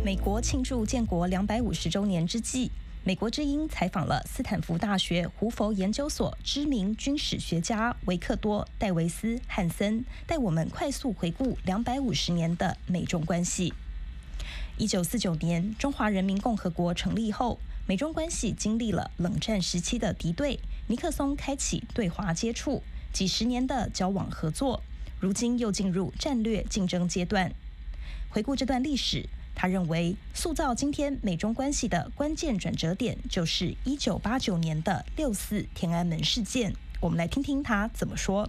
美国庆祝建国250周年之际，美国之音采访了斯坦福大学胡佛研究所知名军史学家维克多·戴维斯·汉森，带我们快速回顾250年的美中关系。1949年，中华人民共和国成立后，美中关系经历了冷战时期的敌对，尼克松开启对华接触，几十年的交往合作，如今又进入战略竞争阶段。回顾这段历史，他认为塑造今天美中关系的关键转折点就是1989年的6·4天安门事件。我们来听听他怎么说。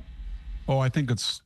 I think it's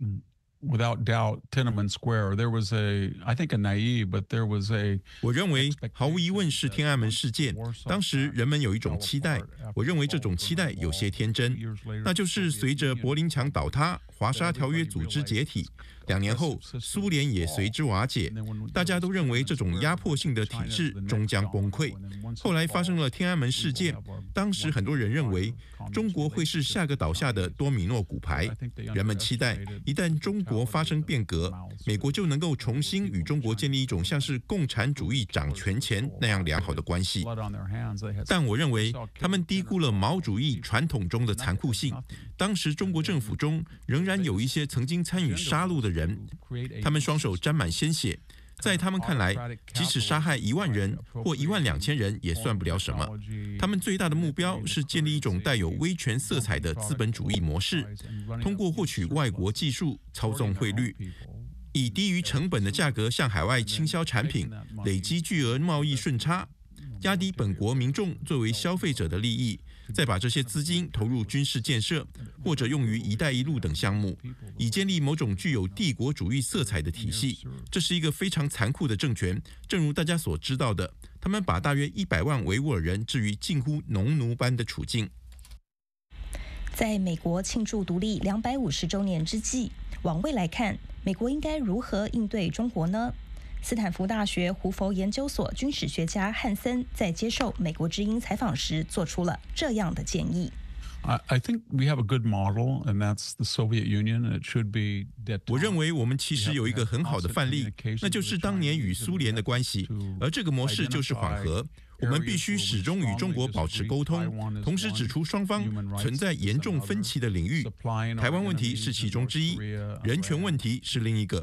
without doubt Tiananmen Square. There was I think a naive, but there was a. 我认为毫无疑问是天安门事件。当时人们有一种期待，我认为这种期待有些天真，那就是随着柏林墙倒塌、华沙条约组织解体，2年后苏联也随之瓦解，大家都认为这种压迫性的体制终将崩溃。后来发生了天安门事件，当时很多人认为中国会是下个倒下的多米诺骨牌，人们期待一旦中国发生变革，美国就能够重新与中国建立一种像是共产主义掌权前那样良好的关系。但我认为他们低估了毛主义传统中的残酷性。当时中国政府中仍然有一些曾经参与杀戮的人，他们双手沾满鲜血，在他们看来，即使杀害1万人或12000人也算不了什么。他们最大的目标是建立一种带有威权色彩的资本主义模式，通过获取外国技术、操纵汇率，以低于成本的价格向海外倾销产品，累积巨额贸易顺差，压低本国民众作为消费者的利益，再把这些资金投入军事建设，或者用于“一带一路”等项目，以建立某种具有帝国主义色彩的体系。这是一个非常残酷的政权，正如大家所知道的，他们把大约100万维吾尔人置于近乎农奴般的处境。 在美国庆祝独立250周年之际，往未来看，美国应该如何应对中国呢？斯坦福大学胡佛研究所军史学家汉森在接受美国之音采访时做出了这样的建议。 I think we have a good model, and that's the Soviet Union, and it should be. 我认为我们其实有一个很好的范例，那就是当年与苏联的关系，而这个模式就是缓和。我们必须始终与中国保持沟通，同时指出双方存在严重分歧的领域。台湾问题是其中之一，人权问题是另一个。